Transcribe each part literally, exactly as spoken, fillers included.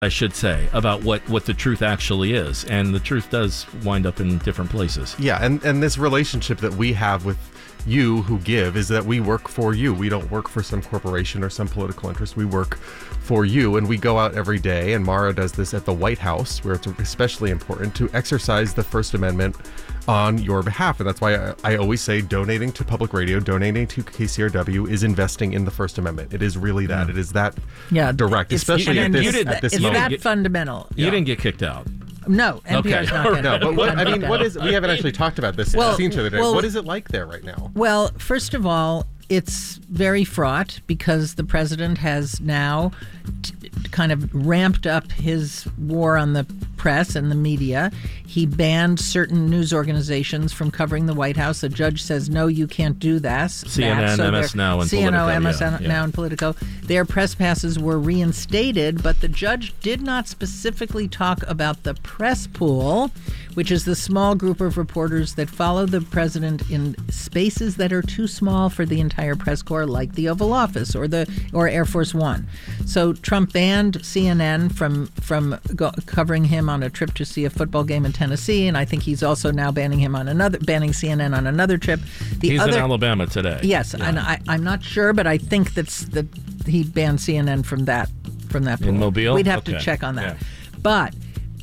I should say, about what, what the truth actually is. And the truth does wind up in different places. Yeah, and, and this relationship that we have with you who give is that we work for you. We don't work for some corporation or some political interest. We work for you, and we go out every day, and Mara does this at the White House, where it's especially important to exercise the First Amendment on your behalf. And that's why I, I always say donating to public radio, donating to K C R W is investing in the First Amendment. It is really that. It is that yeah, direct, especially at this, it's, at this it's moment. It's that fundamental. You yeah. didn't get kicked out. No, N P R's okay. not going No, but what, I mean, down. what is? We haven't actually talked about this well, scene the other day. Well, what is it like there right now? Well, first of all, it's very fraught because the president has now t- kind of ramped up his war on the press and the media. He banned certain news organizations from covering the White House. A judge says, no, you can't do that. C N N, so M S Now, and C N N, Politico. M S N yeah, Now, yeah. and Politico. Their press passes were reinstated, but the judge did not specifically talk about the press pool, which is the small group of reporters that follow the president in spaces that are too small for the entire press corps, like the Oval Office or the or Air Force One. So Trump banned C N N from from go, covering him on a trip to see a football game in Tennessee, and I think he's also now banning him on another banning C N N on another trip. The He's other, in Alabama today. Yes, yeah. and I, I'm not sure, but I think that's that he banned C N N from that from that pool. In Mobile? We'd have Okay. to check on that. Yeah. But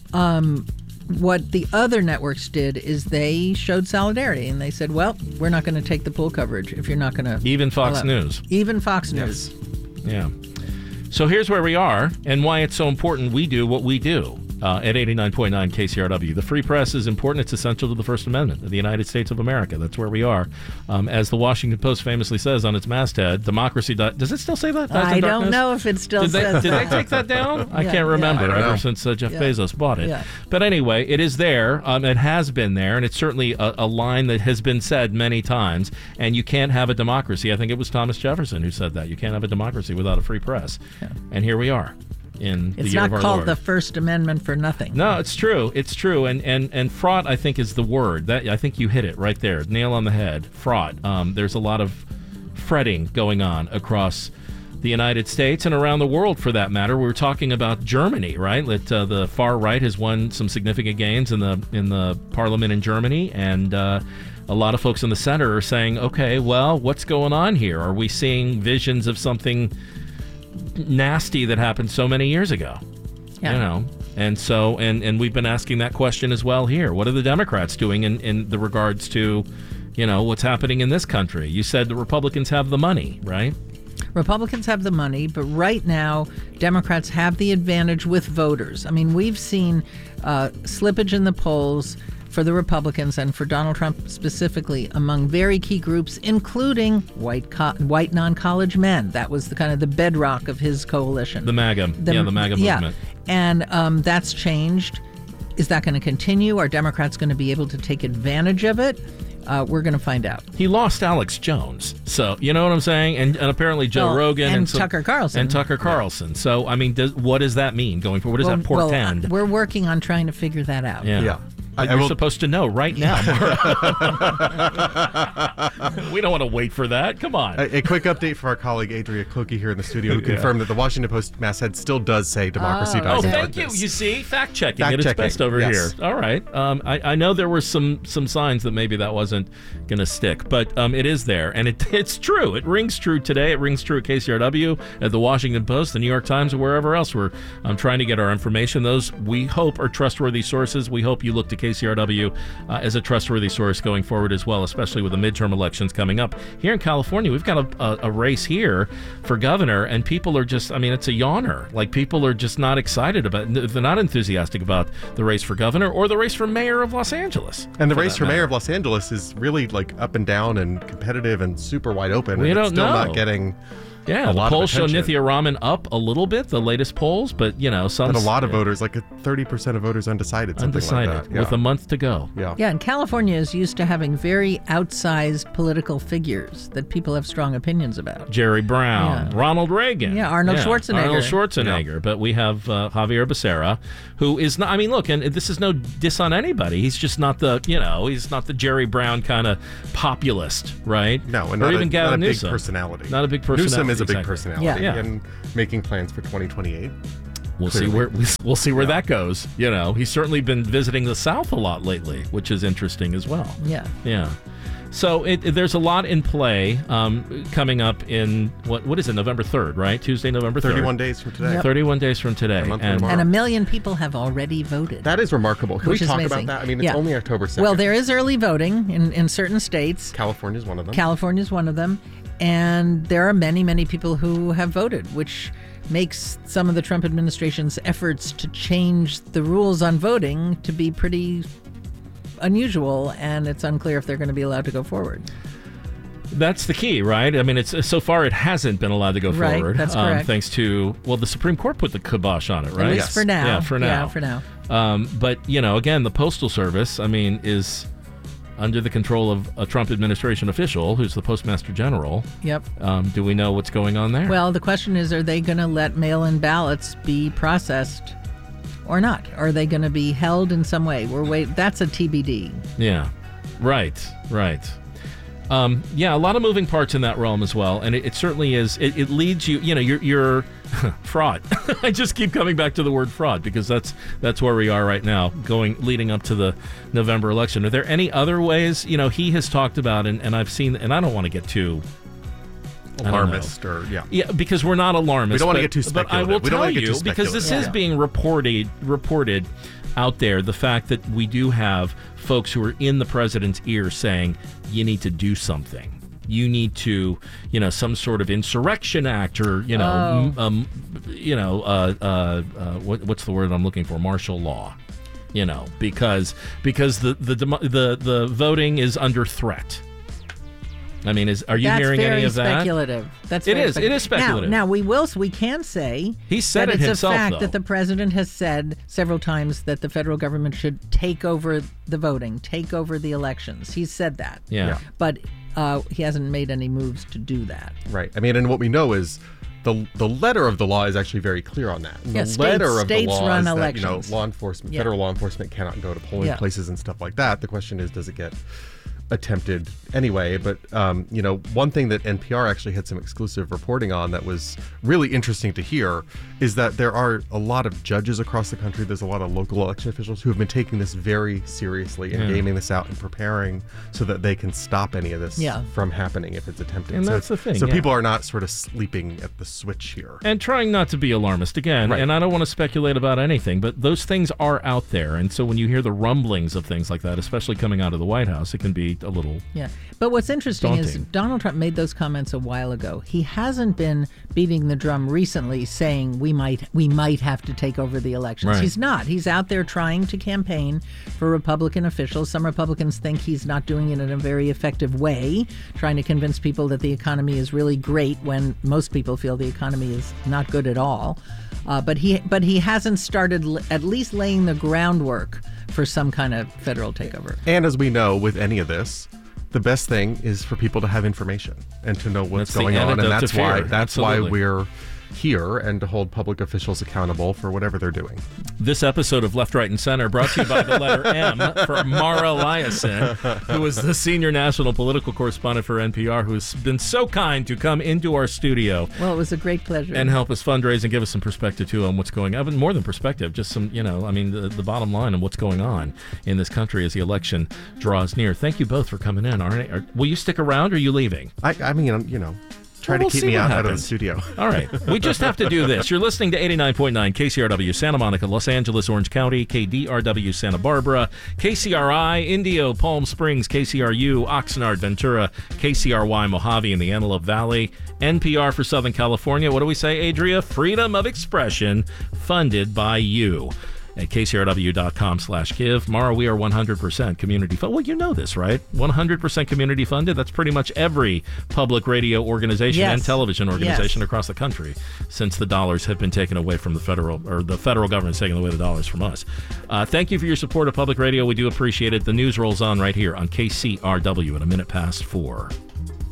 um, what the other networks did is they showed solidarity, and they said, well, we're not going to take the pool coverage if you're not going to... Even Fox allow. News. Even Fox Yes. News. Yeah. So here's where we are and why it's so important we do what we do uh, at eighty-nine point nine K C R W. The free press is important. It's essential to the First Amendment of the United States of America. That's where we are. Um, as the Washington Post famously says on its masthead, democracy... Di- Does it still say that? Dies I in don't darkness? know if it still Did they, says did that. they take that down? I Yeah, can't remember yeah. I don't ever know. since uh, Jeff Yeah. Bezos bought it. Yeah. But anyway, it is there. Um, it has been there, and it's certainly a, a line that has been said many times, and you can't have a democracy. I think it was Thomas Jefferson who said that. You can't have a democracy without a free press. Yeah. And here we are in the It's year not of our called Lord. the First Amendment for nothing. No, it's true. It's true. And, and and fraught, I think, is the word. That I think you hit it right there. Nail on the head. Fraught. Um, there's a lot of fretting going on across the United States and around the world, for that matter. We were talking about Germany, right? That uh, the far right has won some significant gains in the in the parliament in Germany, and uh, a lot of folks in the center are saying, okay, well, what's going on here? Are we seeing visions of something nasty that happened so many years ago? Yeah. You know, and so and and we've been asking that question as well here. What are the Democrats doing in in the regards to, you know, what's happening in this country? You said the Republicans have the money, right? Republicans have the money, but right now, Democrats have the advantage with voters. I mean, we've seen uh, slippage in the polls for the Republicans and for Donald Trump specifically among very key groups, including white co- white non-college men. That was the kind of the bedrock of his coalition. The MAGA, yeah, the MAGA yeah. movement. And um, that's changed. Is that going to continue? Are Democrats going to be able to take advantage of it? Uh, we're going to find out. He lost Alex Jones, so you know what I'm saying, and, and apparently Joe Well, Rogan and, and, some- Tucker Carlson and Tucker Carlson. So I mean, does, what does that mean going forward? What does Well, that portend? Well, uh, we're working on trying to figure that out. yeah. Yeah. But I you're will- supposed to know right now. We don't want to wait for that. Come on. A, a quick update from our colleague Adria Cloakey here in the studio, who Yeah. confirmed that the Washington Post masthead still does say democracy Oh, dies Oh, in thank you. darkness. You see, fact checking Fact at its checking, best over yes. here. All right. Um, I, I know there were some some signs that maybe that wasn't going to stick, but um, it is there, and it it's true. It rings true today. It rings true at K C R W, at the Washington Post, the New York Times, or wherever else we're um, trying to get our information. Those we hope are trustworthy sources. We hope you look to K C R W uh, as a trustworthy source going forward as well, especially with the midterm elections coming up. Here in California, we've got a, a, a race here for governor, and people are just, I mean, it's a yawner. Like, people are just not excited about, they're not enthusiastic about the race for governor or the race for mayor of Los Angeles. And the for race that for mayor matter. of Los Angeles is really like up and down and competitive and super wide open. We and don't it's still know. not getting Yeah, a the lot of polls show attention. Nithya Raman up a little bit, the latest polls, but, you know, some... And a lot of yeah, voters, like thirty percent of voters undecided, something undecided, like that. Yeah. with a month to go. yeah. Yeah, and California is used to having very outsized political figures that people have strong opinions about. Jerry Brown, Yeah. Ronald Reagan. Yeah, Arnold Schwarzenegger. Arnold Schwarzenegger. But we have uh, Javier Becerra, who is not, I mean, look, and this is no diss on anybody. He's just not the, you know, he's not the Jerry Brown kind of populist, right? No, and or not, even a, Gavin not a big Newsom. personality. Not a big personality. Newsom is a big exactly. personality Yeah. Yeah. and making plans for twenty twenty-eight. We'll see where we'll see where that goes. You know, he's certainly been visiting the South a lot lately, which is interesting as well. Yeah. Yeah. So it, it, there's a lot in play um, coming up in, what what is it, November third, right? Tuesday, November third. thirty-one days from today. Yep. thirty-one days from today. A month from And tomorrow. And a million people have already voted. That is remarkable. Can Which we is talk amazing. about that? I mean, it's Yeah. only October second. Well, there is early voting in, in certain states. California is one of them. California is one of them. And there are many, many people who have voted, which makes some of the Trump administration's efforts to change the rules on voting to be pretty unusual, and it's unclear if they're going to be allowed to go forward. that's the key, right? I mean, it's so far it hasn't been allowed to go Right, forward. that's um, correct. Thanks to, well, the Supreme Court put the kibosh on it, right? At least Yes. for now. Yeah, for now. Yeah, for now. Um, but, you know, again, the Postal Service, I mean, is under the control of a Trump administration official who's the Postmaster General. Yep. Um, do we know what's going on there? Well, the question is, are they going to let mail-in ballots be processed or not? Are they going to be held in some way? We're wait. That's a T B D. Yeah, right, right. Um, yeah, a lot of moving parts in that realm as well, and it, it certainly is. It, it leads you, you know, you're, you're fraud. I just keep coming back to the word fraud because that's that's where we are right now, going leading up to the November election. Are there any other ways? You know, he has talked about, and, and I've seen, and I don't want to get too I don't know. Alarmist or, yeah. Yeah, because we're not alarmists. We don't wanna but- get too But I will speculative. We don't tell wanna get you, too because this speculative. is Yeah. being reported reported out there, the fact that we do have folks who are in the president's ear saying, you need to do something. You need to, you know, some sort of insurrection act or, you know, Oh. m- um, you know, uh, uh, uh, what, what's the word I'm looking for? Martial law. You know, because because the the demo- the the voting is under threat. I mean, is are you That's hearing very any of that? speculative. That's It very is. It is speculative. Now, now we will. We can say He said that it it's himself, a fact though. that the president has said several times that the federal government should take over the voting, take over the elections. He's said that. Yeah. Yeah. But uh, he hasn't made any moves to do that. Right. I mean, and what we know is the the letter of the law is actually very clear on that. And Yeah, the states- letter of states the law run is that, you know, elections. law enforcement, Yeah. federal law enforcement cannot go to polling Yeah. places and stuff like that. The question is, does it get attempted anyway? But um, you know, one thing that N P R actually had some exclusive reporting on that was really interesting to hear is that there are a lot of judges across the country. There's a lot of local election officials who have been taking this very seriously and Yeah. gaming this out and preparing so that they can stop any of this Yeah. from happening if it's attempted. And so, that's the thing, So yeah. people are not sort of sleeping at the switch here. And trying not to be alarmist again, Right. and I don't want to speculate about anything, but those things are out there. And so when you hear the rumblings of things like that, especially coming out of the White House, it can be a little. Yeah. But what's interesting is Daunting. Donald Trump made those comments a while ago. He hasn't been beating the drum recently saying we might we might have to take over the elections. Right. He's not. He's out there trying to campaign for Republican officials. Some Republicans think he's not doing it in a very effective way, trying to convince people that the economy is really great when most people feel the economy is not good at all. Uh, but he but he hasn't started l- at least laying the groundwork for some kind of federal takeover. And as we know with any of this, the best thing is for people to have information and to know what's That's the going on, antidote and to that's why fear. that's Absolutely. why we're here, and to hold public officials accountable for whatever they're doing. This episode of Left, Right, and Center brought to you by the letter M for Mara Eliason, who is the senior national political correspondent for N P R, who has been so kind to come into our studio Well, it was a great pleasure. and help us fundraise and give us some perspective too on what's going on. More than perspective, just some, you know, I mean, the, the bottom line on what's going on in this country as the election draws near. Thank you both for coming in. Aren't are, will you stick around or are you leaving? I, I mean, I'm, you know, try Well, we'll to keep see me what out, out of the happens. studio. All right. We just have to do this. You're listening to eighty-nine point nine K C R W Santa Monica, Los Angeles, Orange County, K D R W Santa Barbara, K C R I Indio, Palm Springs, K C R U Oxnard, Ventura, K C R Y Mojave in the Antelope Valley, N P R for Southern California. What do we say, Adria? Freedom of expression, funded by you. At K C R W dot com slash give. Mara, we are one hundred percent community funded. Well, you know this, right? one hundred percent community funded. That's pretty much every public radio organization Yes. and television organization Yes. across the country since the dollars have been taken away from the federal, or the federal government's taking away the dollars from us. Uh, thank you for your support of public radio. We do appreciate it. The news rolls on right here on K C R W at a minute past four.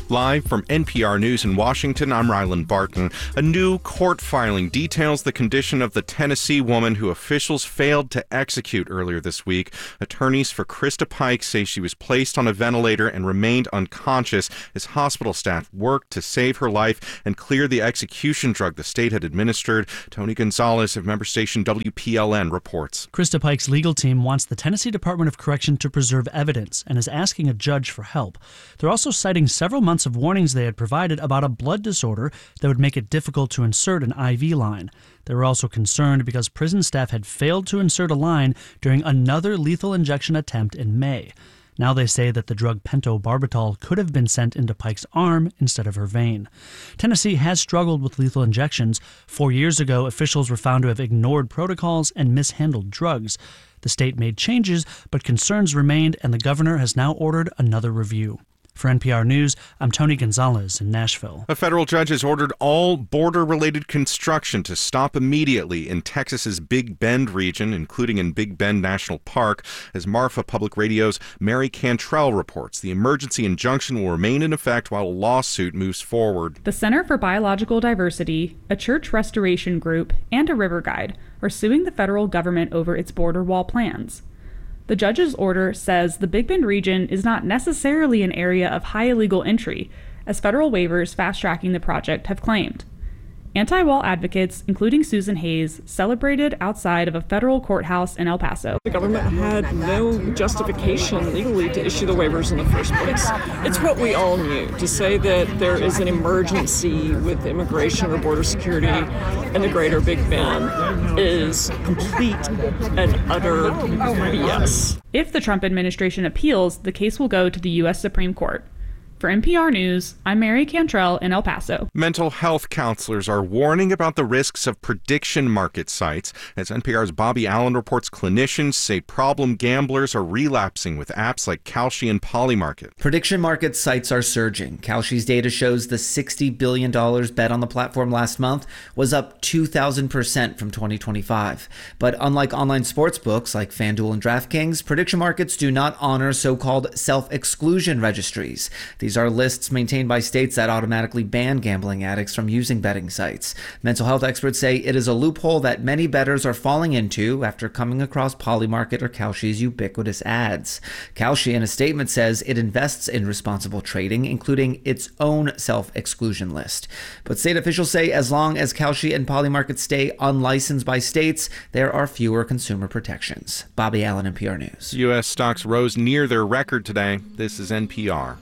Live from N P R News in Washington, I'm Ryland Barton. A new court filing details the condition of the Tennessee woman who officials failed to execute earlier this week. Attorneys for Krista Pike say she was placed on a ventilator and remained unconscious as hospital staff worked to save her life and clear the execution drug the state had administered. Tony Gonzalez of member station W P L N reports. Krista Pike's legal team wants the Tennessee Department of Correction to preserve evidence and is asking a judge for help. They're also citing several months of warnings they had provided about a blood disorder that would make it difficult to insert an I V line. They were also concerned because prison staff had failed to insert a line during another lethal injection attempt in May. Now they say that the drug pentobarbital could have been sent into Pike's arm instead of her vein. Tennessee has struggled with lethal injections. Four years ago, officials were found to have ignored protocols and mishandled drugs. The state made changes, but concerns remained, and the governor has now ordered another review. For N P R News, I'm Tony Gonzalez in Nashville. A federal judge has ordered all border-related construction to stop immediately in Texas's Big Bend region, including in Big Bend National Park. As Marfa Public Radio's Mary Cantrell reports, the emergency injunction will remain in effect while a lawsuit moves forward. The Center for Biological Diversity, a church restoration group, and a river guide are suing the federal government over its border wall plans. The judge's order says the Big Bend region is not necessarily an area of high illegal entry, as federal waivers fast-tracking the project have claimed. Anti-wall advocates, including Susan Hayes, celebrated outside of a federal courthouse in El Paso. The government had no justification legally to issue the waivers in the first place. It's what we all knew. To say that there is an emergency with immigration or border security in the greater Big Bend is complete and utter B S. If the Trump administration appeals, the case will go to the U S Supreme Court. For N P R News, I'm Mary Cantrell in El Paso. Mental health counselors are warning about the risks of prediction market sites. As N P R's Bobby Allen reports, clinicians say problem gamblers are relapsing with apps like Kalshi and Polymarket. Prediction market sites are surging. Kalshi's data shows the sixty billion dollars bet on the platform last month was up two thousand percent from twenty twenty-five. But unlike online sports books like FanDuel and DraftKings, prediction markets do not honor so-called self-exclusion registries. These These are lists maintained by states that automatically ban gambling addicts from using betting sites. Mental health experts say it is a loophole that many bettors are falling into after coming across Polymarket or Kalshi's ubiquitous ads. Kalshi, in a statement, says it invests in responsible trading, including its own self-exclusion list. But state officials say as long as Kalshi and Polymarket stay unlicensed by states, there are fewer consumer protections. Bobby Allen, N P R News. U S stocks rose near their record today. This is N P R.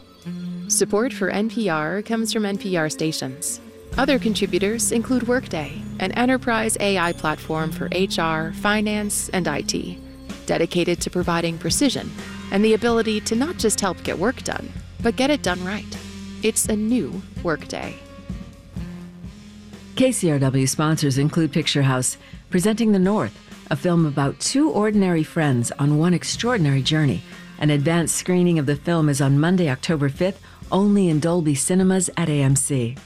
Support for N P R comes from N P R stations. Other contributors include Workday, an enterprise A I platform for H R, finance, and I T, dedicated to providing precision and the ability to not just help get work done, but get it done right. It's a new Workday. K C R W sponsors include Picture House, presenting The North, a film about two ordinary friends on one extraordinary journey. An advanced screening of the film is on Monday, October fifth, only in Dolby Cinemas at A M C.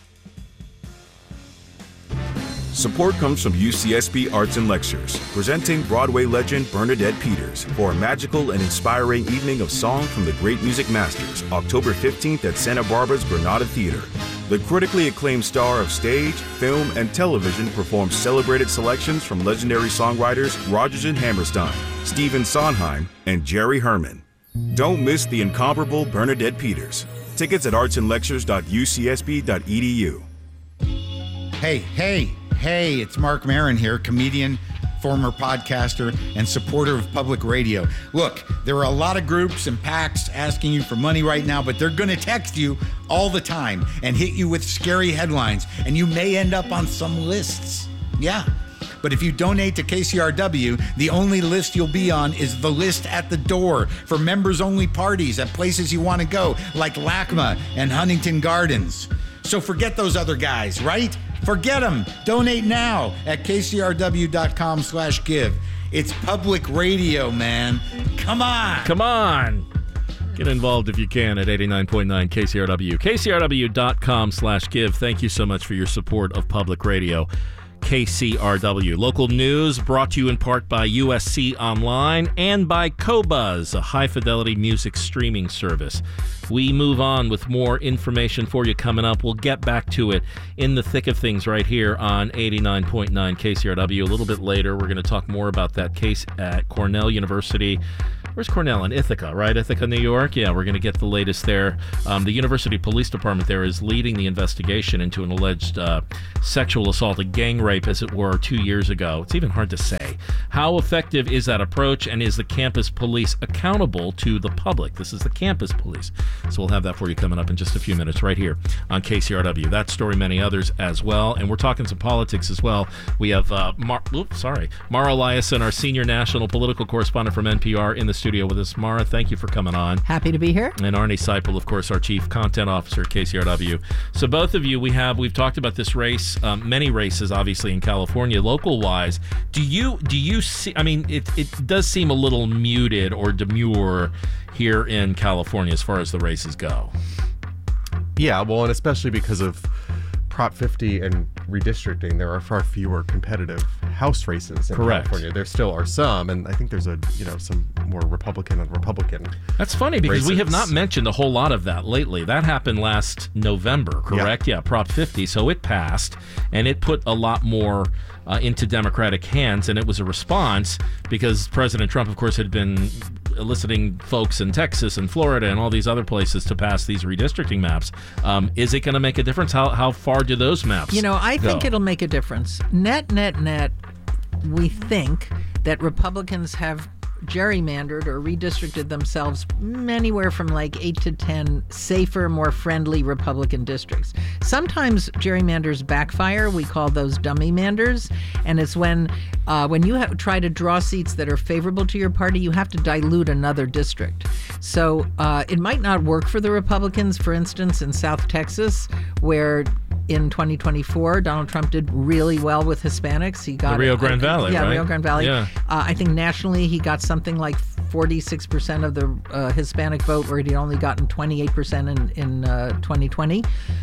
Support comes from U C S B Arts and Lectures, presenting Broadway legend Bernadette Peters for a magical and inspiring evening of song from the great music masters, October fifteenth at Santa Barbara's Granada Theater. The critically acclaimed star of stage, film, and television performs celebrated selections from legendary songwriters Rodgers and Hammerstein, Stephen Sondheim, and Jerry Herman. Don't miss the incomparable Bernadette Peters. Tickets at arts and lectures dot u c s b dot e d u. Hey, hey, hey, it's Mark Maron here, comedian, former podcaster, and supporter of public radio. Look, there are a lot of groups and PACs asking you for money right now, but they're going to text you all the time and hit you with scary headlines, and you may end up on some lists. Yeah. But if you donate to K C R W, the only list you'll be on is the list at the door for members-only parties at places you want to go, like LACMA and Huntington Gardens. So forget those other guys, right? Forget them. Donate now at k c r w dot com slash give. It's public radio, man. Come on. Come on. Get involved if you can at eighty-nine point nine K C R W. k c r w dot com slash give. Thank you so much for your support of public radio. K C R W. Local news brought to you in part by U S C Online and by Qobuz, a high-fidelity music streaming service. We move on with more information for you coming up. We'll get back to it in the thick of things right here on eighty-nine point nine K C R W. A little bit later, we're going to talk more about that case at Cornell University. Where's Cornell? In Ithaca, right? Ithaca, New York? Yeah, we're going to get the latest there. Um, the University Police Department there is leading the investigation into an alleged uh, sexual assault, a gang rape, as it were, two years ago. It's even hard to say. How effective is that approach, and is the campus police accountable to the public? This is the campus police. So we'll have that for you coming up in just a few minutes right here on K C R W. That story, many others as well. And we're talking some politics as well. We have uh, Mar- oops, sorry, Mara Eliason, our senior national political correspondent from N P R, in the studio with us. Mara, thank you for coming on. Happy to be here. And Arnie Seipel, of course, our chief content officer at K C R W. So both of you, we have we've talked about this race, um, many races, obviously in California, local wise. Do you do you see? I mean, it it does seem a little muted or demure here in California as far as the races go. Yeah, well, and especially because of Prop fifty and redistricting, there are far fewer competitive House races in Correct. California. There still are some, and I think there's a you know some more Republican and Republican. That's funny because races. we have not mentioned a whole lot of that lately. That happened last November, correct? Yeah, yeah Prop fifty. So it passed, and it put a lot more uh, into Democratic hands, and it was a response because President Trump, of course, had been eliciting folks in Texas and Florida and all these other places to pass these redistricting maps. Um, is it going to make a difference? How how far do those maps You know, I go? think it'll make a difference. Net, net, net, we think that Republicans have gerrymandered or redistricted themselves anywhere from like eight to ten safer, more friendly Republican districts. Sometimes gerrymanders backfire. We call those dummy manders. And it's when uh, when you have, try to draw seats that are favorable to your party, you have to dilute another district. So uh, it might not work for the Republicans, for instance, in South Texas, where in twenty twenty-four, Donald Trump did really well with Hispanics. He got the Rio Grande uh, Valley, yeah, right? Rio Grande Valley. Yeah. Uh, I think nationally he got something like forty-six percent of the uh, Hispanic vote, where he'd only gotten twenty-eight percent in in uh, twenty twenty.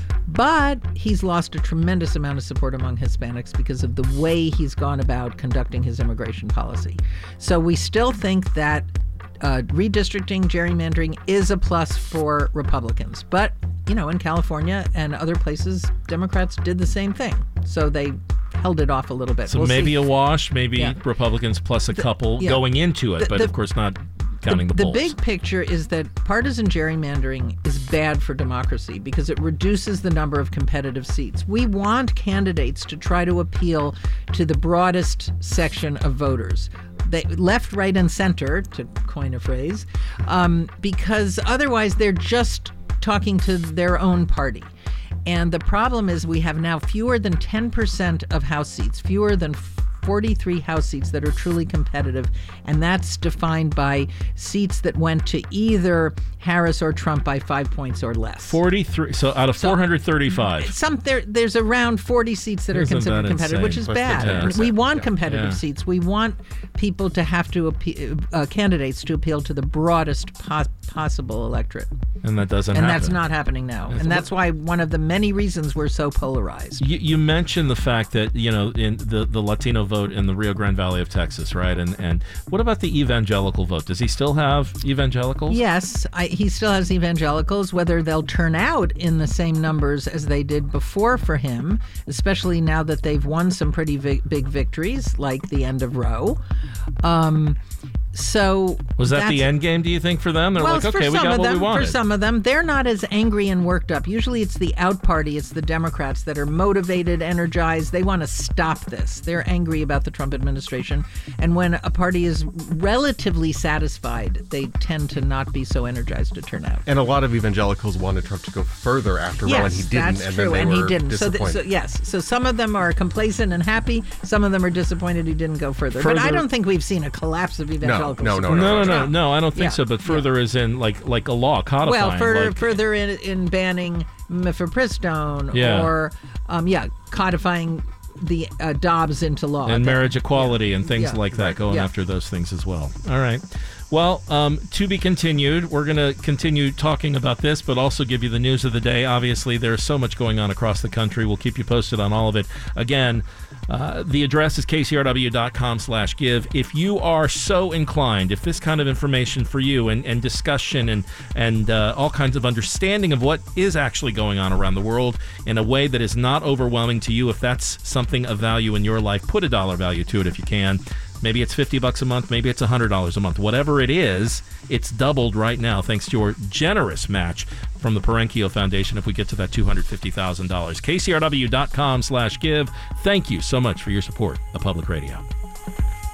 But he's lost a tremendous amount of support among Hispanics because of the way he's gone about conducting his immigration policy. So we still think that uh, redistricting, gerrymandering is a plus for Republicans. But you know, in California and other places, Democrats did the same thing. So they held it off a little bit. So we'll maybe see. a wash, maybe Yeah. Republicans plus a couple yeah. going into it, The- but the- of course not counting the, the polls. big picture is that partisan gerrymandering is bad for democracy because it reduces the number of competitive seats. We want candidates to try to appeal to the broadest section of voters. They, left, right, and center, to coin a phrase, um, because otherwise they're just talking to their own party. And the problem is we have now fewer than ten percent of House seats, fewer than forty-three House seats that are truly competitive, and that's defined by seats that went to either Harris or Trump by five points or less. forty-three, so out of four hundred thirty-five. Some there, there's around forty seats that Isn't are considered that competitive, insane? which is Less than bad. ten percent. We want Yeah. competitive Yeah. seats. We want people to have to appeal, uh, candidates to appeal to the broadest pos- possible electorate, And that doesn't and happen. that's not happening now. And that's why one of the many reasons we're so polarized. You, you mentioned the fact that, you know, in the, the Latino vote in the Rio Grande Valley of Texas, right? And and what about the evangelical vote? Does he still have evangelicals? Yes, I, he still has evangelicals. Whether they'll turn out in the same numbers as they did before for him, especially now that they've won some pretty vi- big victories, like the end of Roe. Um, so Was that the that's- end game, do you think, for them? They're well, like, for okay, we some got of what them, we wanted. For some of them, they're not as angry and worked up. Usually it's the out party, it's the Democrats that are motivated, energized. They want to stop this. They're angry about the Trump administration. And when a party is relatively satisfied, they tend to not be so energized to turn out. And a lot of evangelicals wanted Trump to go further after Roe, and he Yes, didn't. that's and true, then they and were he didn't. So, th- disappointed. so yes, so some of them are complacent and happy. Some of them are disappointed he didn't go further. But I Further- don't think we've seen a collapse of evangelical no, support. no, no, no, no, I don't think Yeah. so. But further is in like like a law codifying. Well, for, like, further in, in banning mifepristone Yeah. or, um, yeah, codifying the uh, Dobbs into law. and That- marriage equality and things Yeah. like that, going Yeah. after those things as well. All right. Well, um, to be continued. We're going to continue talking about this, but also give you the news of the day. Obviously, there's so much going on across the country. We'll keep you posted on all of it. Again, Uh, the address is k c r w dot com slash give. If you are so inclined, if this kind of information for you and, and discussion and, and uh, all kinds of understanding of what is actually going on around the world in a way that is not overwhelming to you, if that's something of value in your life, put a dollar value to it if you can. Maybe it's fifty bucks a month, maybe it's one hundred dollars a month. Whatever it is, it's doubled right now thanks to your generous match from the Perenchio Foundation if we get to that two hundred fifty thousand dollars. k c r w dot com slash give. Thank you so much for your support of Public Radio.